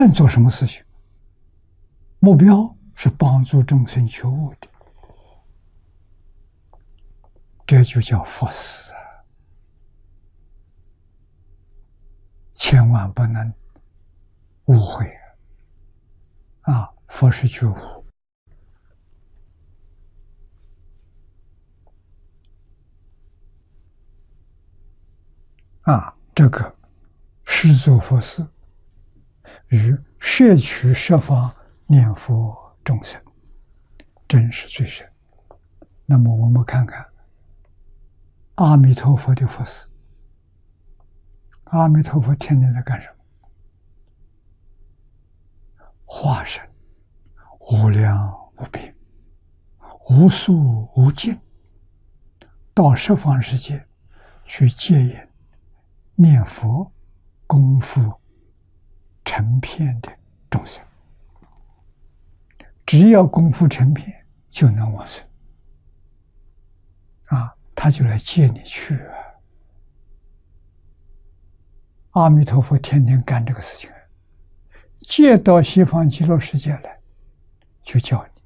做什么事情，目标是帮助众生觉悟的，这就叫佛事啊！千万不能误会啊！佛是觉悟啊，这个是做佛事与摄取设方念佛众生，真是最深。那么我们看看阿弥陀佛的佛事，阿弥陀佛天天在干什么？化身无量无边、无数无尽，到十方世界去接引念佛功夫成片的众生，只要功夫成片，就能往生啊！他就来接你去啊！阿弥陀佛天天干这个事情，接到西方极乐世界来，就教你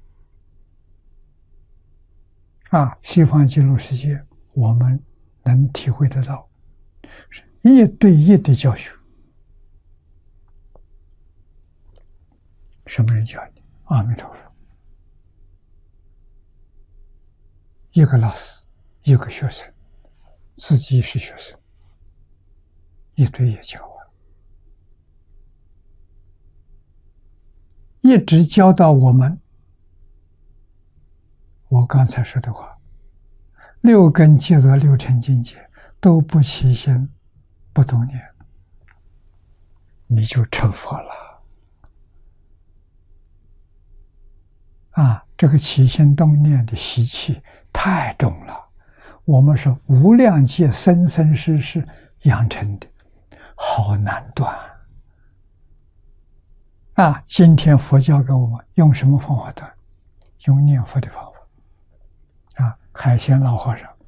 啊！西方极乐世界，我们能体会得到，是一对一的教学。什么人教你？阿弥陀佛，一个老师，一个学生，自己是学生，一对一教啊，一直教到我们。我刚才说的话，六根皆得六尘境界，都不起心不动念，你就成佛了。啊，这个起心动念的习气太重了，我们是无量劫生生世世养成的，好难断啊！今天佛教给我们用什么方法断？用念佛的方法啊！海鲜老和尚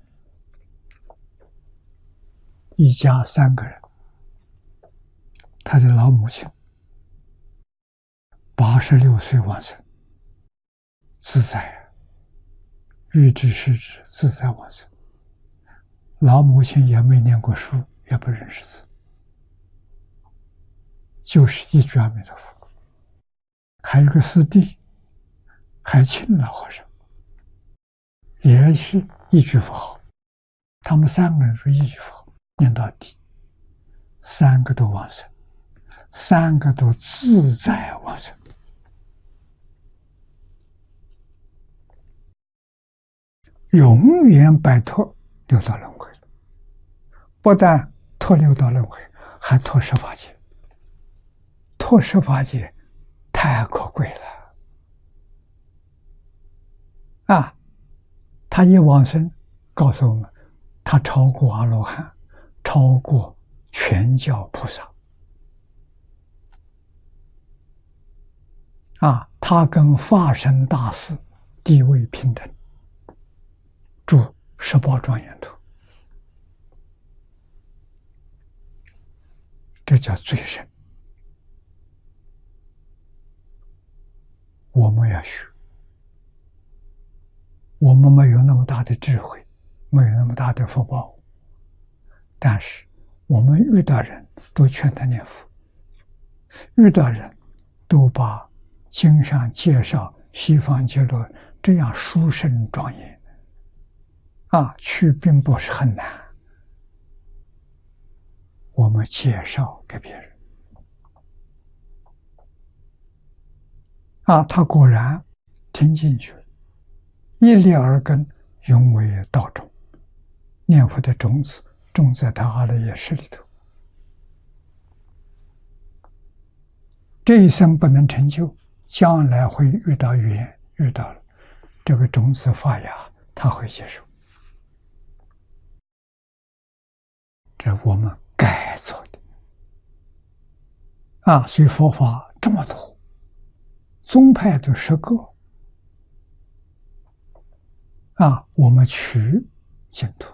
一家3个人，他的老母亲86岁往生，自在欲知是知，自在往生。老母亲也没念过书，也不认识字，就是一句阿弥陀佛。还有个师弟海清老和尚，也是一句佛号，他们3个人说一句佛号念到底，3个都往生，3个都自在往生。永远摆脱六道轮回了，不但脱六道轮回，还脱十法界。脱十法界太可贵了啊！他一往生，告诉我们，他超过阿罗汉，超过全教菩萨啊！他跟法身大士地位平等。著十宝庄严图，这叫最深。我们要学，我们没有那么大的智慧，没有那么大的福报，但是我们遇到人都劝他念佛，遇到人都把经上介绍西方极乐这样殊胜庄严啊，去并不是很难。我们介绍给别人啊，他果然听进去了，一粒耳根，永为道种。念佛的种子种在他阿赖耶识里头，这一生不能成就，将来会遇到缘，遇到了这个种子发芽，他会接受。这我们该做的啊！所以佛法这么多，宗派都10个啊，我们取净土，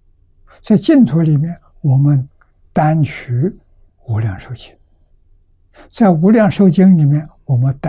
在净土里面，我们单取无量寿经在《无量寿经》里面，我们